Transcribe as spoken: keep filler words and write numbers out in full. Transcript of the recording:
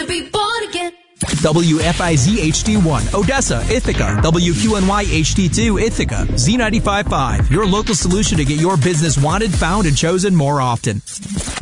be born again. W F I Z H D one, Odessa, Ithaca. W Q N Y H D two, Ithaca. Z ninety-five point five, your local solution to get your business wanted, found, and chosen more often.